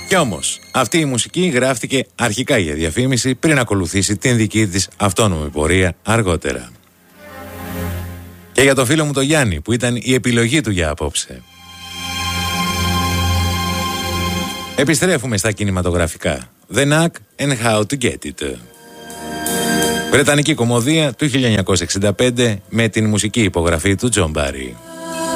Κι όμως, αυτή η μουσική γράφτηκε αρχικά για διαφήμιση πριν ακολουθήσει την δική της αυτόνομη πορεία αργότερα. Και για το φίλο μου το Γιάννη, που ήταν η επιλογή του για απόψε. Επιστρέφουμε στα κινηματογραφικά. The Knack and How to Get It. Βρετανική κομμωδία του 1965 με την μουσική υπογραφή του Τζον Μπάρι.